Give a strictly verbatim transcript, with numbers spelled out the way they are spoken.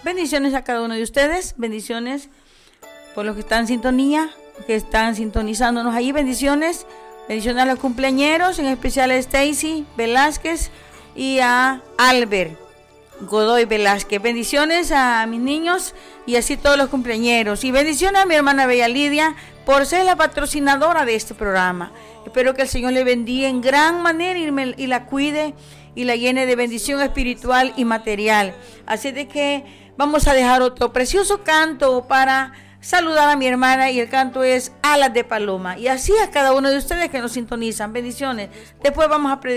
Bendiciones a cada uno de ustedes, bendiciones por los que están en sintonía, que están sintonizándonos ahí, bendiciones, bendiciones a los cumpleañeros, en especial a Stacy Velázquez y a Albert Godoy Velázquez. Bendiciones a mis niños y así todos los cumpleañeros. Y bendiciones a mi hermana Bella Lidia por ser la patrocinadora de este programa. Espero que el Señor le bendiga en gran manera y, me, y la cuide y la llene de bendición espiritual y material. Así de que vamos a dejar otro precioso canto para saludar a mi hermana, y el canto es Alas de Paloma. Y así a cada uno de ustedes que nos sintonizan. Bendiciones. Después vamos a predicar.